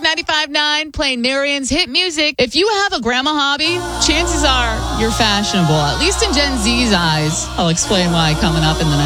95.9, playing Marian's hit music. If you have a grandma hobby, chances are you're fashionable, at least in Gen Z's eyes. I'll explain why coming up in the